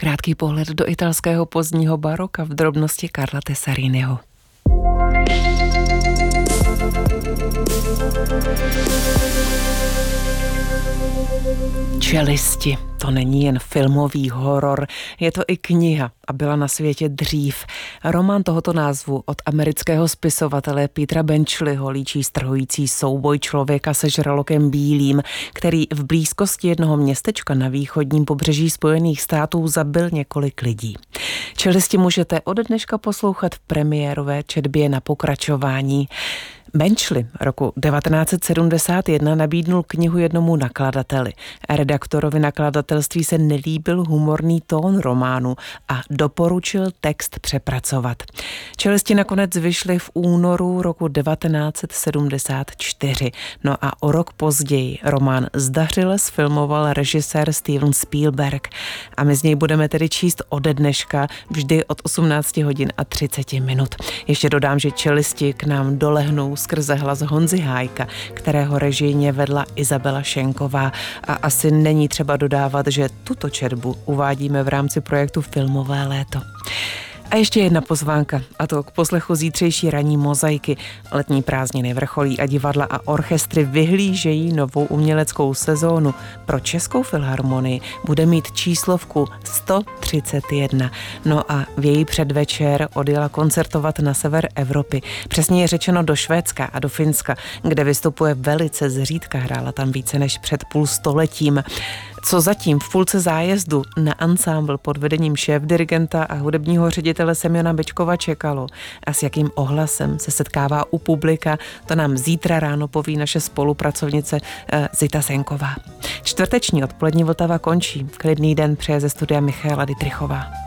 Krátký pohled do italského pozdního baroka v drobnosti Carla Tesariniho. Čelisti. To není jen filmový horor, je to i kniha a byla na světě dřív. Román tohoto názvu od amerického spisovatele Petera Benčliho líčí strhující souboj člověka se žralokem bílým, který v blízkosti jednoho městečka na východním pobřeží Spojených států zabil několik lidí. Čelisti můžete ode dneška poslouchat v premiérové četbě Na pokračování. Benčli roku 1971 nabídnul knihu jednomu nakladateli. Redaktorovi nakladatelství se nelíbil humorný tón románu a doporučil text přepracovat. Čelisti nakonec vyšly v únoru roku 1974. No a o rok později román zdařile zfilmoval režisér Steven Spielberg. A my z něj budeme tedy číst ode dneška vždy od 18 hodin a 30 minut. Ještě dodám, že Čelisti k nám dolehnou skrze hlas Honzy Hájka, kterého režijně vedla Izabela Šenková. A asi není třeba dodávat, že tuto četbu uvádíme v rámci projektu Filmové léto. A ještě jedna pozvánka, a to k poslechu zítřejší ranní mozaiky. Letní prázdniny vrcholí a divadla a orchestry vyhlížejí novou uměleckou sezónu. Pro Českou filharmonii bude mít číslovku 131. No a v její předvečer odjela koncertovat na sever Evropy. Přesně je řečeno do Švédska a do Finska, kde vystupuje velice zřídka, hrála tam více než před půl stoletím. Co zatím v půlce zájezdu na ansámbl pod vedením šéfdirigenta a hudebního ředitele Semjona Bečkova čekalo a s jakým ohlasem se setkává u publika, to nám zítra ráno poví naše spolupracovnice Zita Senková. Čtvrteční odpolední Vltava končí. Klidný den přeje ze studia Michaela Dittrichová.